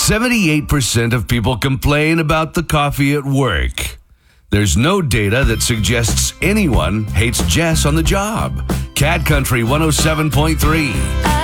78% of people complain about the coffee at work. There's no data that suggests anyone hates Jess on the job. Cat Country 107.3.